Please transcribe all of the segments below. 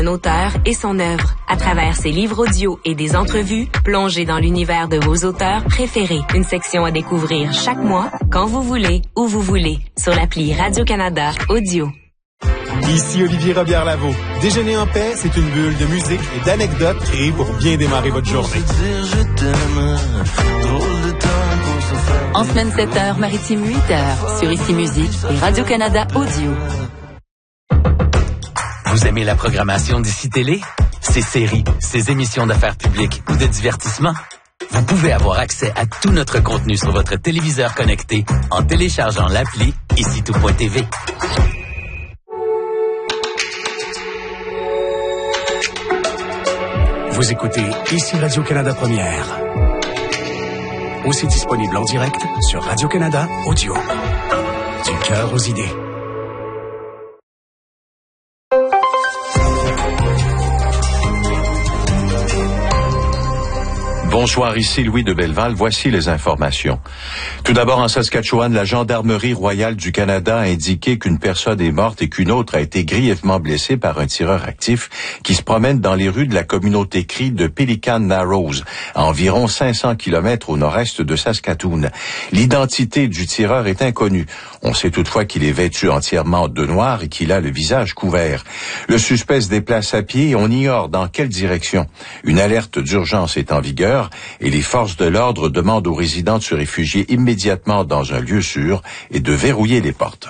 Un auteur et son œuvre. À travers ses livres audio et des entrevues, plongez dans l'univers de vos auteurs préférés. Une section à découvrir chaque mois, quand vous voulez, où vous voulez, sur l'appli Radio-Canada Audio. Ici Olivier Robillard-Lavaux. Déjeuner en paix, c'est une bulle de musique et d'anecdotes créées pour bien démarrer votre journée. En semaine 7h, maritime 8h, sur Ici Musique et Radio-Canada Audio. Vous aimez la programmation d'Ici Télé? Ses séries, ses émissions d'affaires publiques ou de divertissement? Vous pouvez avoir accès à tout notre contenu sur votre téléviseur connecté en téléchargeant l'appli ICITout.tv. Vous écoutez Ici Radio-Canada Première. Aussi disponible en direct sur Radio-Canada Audio. Du cœur aux idées. Bonsoir, ici Louis de Belleval. Voici les informations. Tout d'abord, en Saskatchewan, la Gendarmerie royale du Canada a indiqué qu'une personne est morte et qu'une autre a été grièvement blessée par un tireur actif qui se promène dans les rues de la communauté Cree de Pelican Narrows, à environ 500 km au nord-est de Saskatoon. L'identité du tireur est inconnue. On sait toutefois qu'il est vêtu entièrement de noir et qu'il a le visage couvert. Le suspect se déplace à pied et on ignore dans quelle direction. Une alerte d'urgence est en vigueur et les forces de l'ordre demandent aux résidents de se réfugier immédiatement dans un lieu sûr et de verrouiller les portes.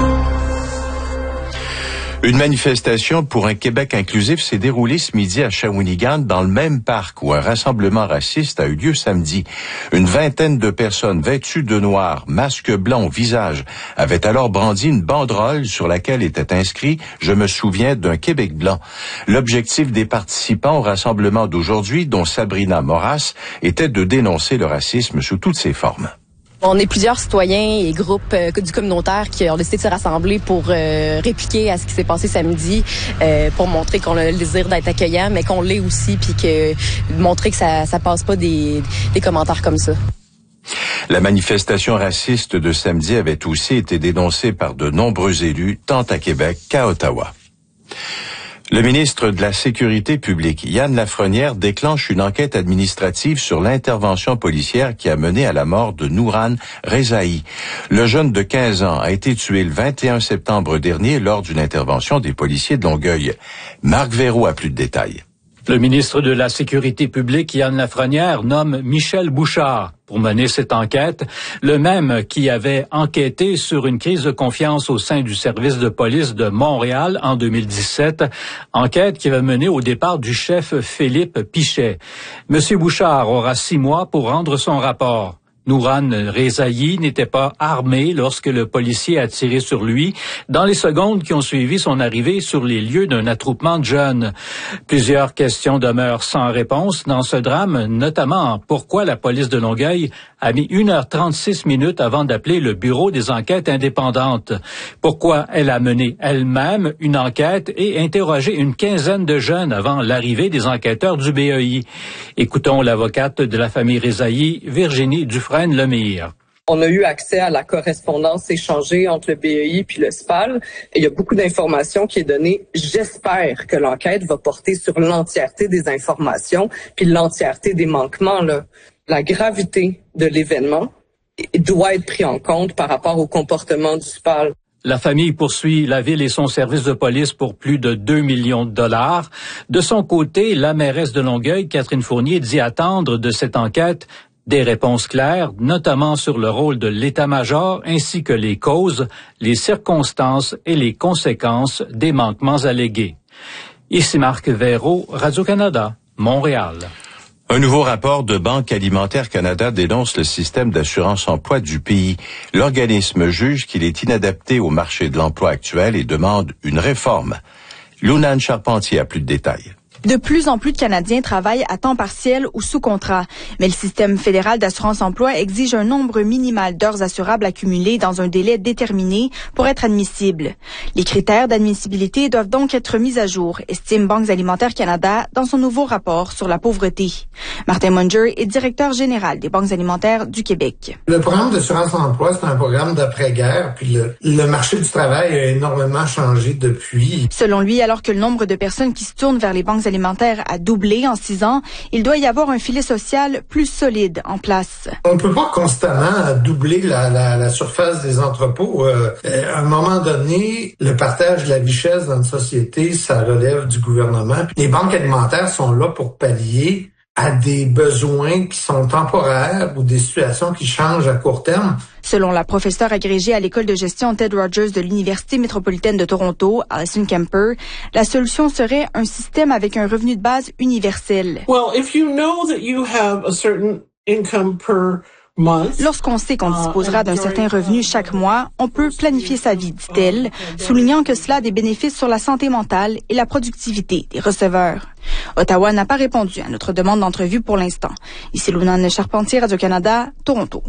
Une manifestation pour un Québec inclusif s'est déroulée ce midi à Shawinigan dans le même parc où un rassemblement raciste a eu lieu samedi. Une vingtaine de personnes vêtues de noir, masque blanc au visage, avaient alors brandi une banderole sur laquelle était inscrit « Je me souviens d'un Québec blanc ». L'objectif des participants au rassemblement d'aujourd'hui, dont Sabrina Moras, était de dénoncer le racisme sous toutes ses formes. On est plusieurs citoyens et groupes du communautaire qui ont décidé de se rassembler pour répliquer à ce qui s'est passé samedi, pour montrer qu'on a le désir d'être accueillant, mais qu'on l'est aussi, puis que montrer que ça passe pas des commentaires comme ça. La manifestation raciste de samedi avait aussi été dénoncée par de nombreux élus, tant à Québec qu'à Ottawa. Le ministre de la Sécurité publique, Yann Lafrenière, déclenche une enquête administrative sur l'intervention policière qui a mené à la mort de Nouran Rezaï. Le jeune de 15 ans a été tué le 21 septembre dernier lors d'une intervention des policiers de Longueuil. Marc Véraud a plus de détails. Le ministre de la Sécurité publique, Yann Lafrenière, nomme Michel Bouchard pour mener cette enquête, le même qui avait enquêté sur une crise de confiance au sein du service de police de Montréal en 2017, enquête qui va mener au départ du chef Philippe Pichet. Monsieur Bouchard aura 6 mois pour rendre son rapport. Nouran Rezaï n'était pas armé lorsque le policier a tiré sur lui dans les secondes qui ont suivi son arrivée sur les lieux d'un attroupement de jeunes. Plusieurs questions demeurent sans réponse dans ce drame, notamment pourquoi la police de Longueuil a mis 1h36 avant d'appeler le Bureau des enquêtes indépendantes. Pourquoi elle a mené elle-même une enquête et interrogé une quinzaine de jeunes avant l'arrivée des enquêteurs du BEI. Écoutons l'avocate de la famille Rezaï, Virginie Dufresne-Lemire. On a eu accès à la correspondance échangée entre le BEI puis le SPAL. Et il y a beaucoup d'informations qui est donnée. J'espère que l'enquête va porter sur l'entièreté des informations puis l'entièreté des manquements, là. La gravité de l'événement doit être pris en compte par rapport au comportement du SPAL. La famille poursuit la ville et son service de police pour plus de 2 millions de dollars. De son côté, la mairesse de Longueuil, Catherine Fournier, dit attendre de cette enquête des réponses claires, notamment sur le rôle de l'état-major ainsi que les causes, les circonstances et les conséquences des manquements allégués. Ici Marc Véraud, Radio-Canada, Montréal. Un nouveau rapport de Banque alimentaire Canada dénonce le système d'assurance-emploi du pays. L'organisme juge qu'il est inadapté au marché de l'emploi actuel et demande une réforme. Lunane Charpentier a plus de détails. De plus en plus de Canadiens travaillent à temps partiel ou sous contrat, mais le système fédéral d'assurance-emploi exige un nombre minimal d'heures assurables accumulées dans un délai déterminé pour être admissible. Les critères d'admissibilité doivent donc être mis à jour, estime Banques Alimentaires Canada dans son nouveau rapport sur la pauvreté. Martin Munger est directeur général des Banques Alimentaires du Québec. Le programme d'assurance-emploi, c'est un programme d'après-guerre, puis le marché du travail a énormément changé depuis. Selon lui, alors que le nombre de personnes qui se tournent vers les banques alimentaire a doublé en 6 ans, il doit y avoir un filet social plus solide en place. On ne peut pas constamment doubler la surface des entrepôts. À un moment donné, le partage de la richesse dans une société, ça relève du gouvernement. Les banques alimentaires sont là pour pallier à des besoins qui sont temporaires ou des situations qui changent à court terme. Selon la professeure agrégée à l'école de gestion Ted Rogers de l'Université métropolitaine de Toronto, Alison Kemper, la solution serait un système avec un revenu de base universel. Lorsqu'on sait qu'on disposera d'un certain revenu chaque mois, on peut planifier sa vie, dit-elle, soulignant que cela a des bénéfices sur la santé mentale et la productivité des receveurs. Ottawa n'a pas répondu à notre demande d'entrevue pour l'instant. Ici Lunane Charpentier, Radio-Canada, Toronto.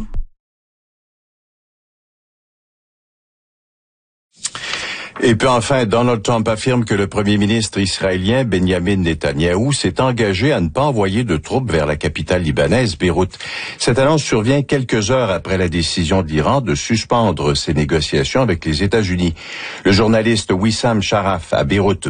Et puis enfin, Donald Trump affirme que le premier ministre israélien Benjamin Netanyahou s'est engagé à ne pas envoyer de troupes vers la capitale libanaise, Beyrouth. Cette annonce survient quelques heures après la décision de l'Iran de suspendre ses négociations avec les États-Unis. Le journaliste Wissam Sharaf à Beyrouth